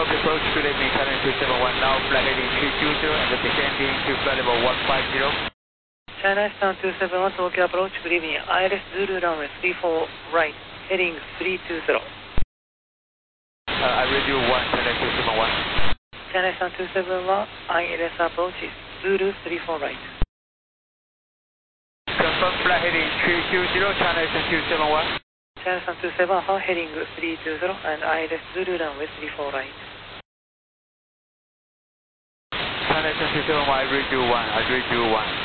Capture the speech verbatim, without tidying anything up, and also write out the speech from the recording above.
Talk approach, good evening, Channel two seven one, now flight heading three two zero and descending to flight level one five zero. China Eastern two seven one, Tokyo approach, good evening, I L S Zulu runway three four right, heading three two zero. Uh, I read you one, China two seven one. China Eastern two seven one, I L S approach is Zulu three four right. Confirm flight heading three two zero, China Eastern two seven one. China Eastern two seven one, heading three two zero and I L S Zulu runway three four right. China Eastern two seven one, I read you one, I read you one.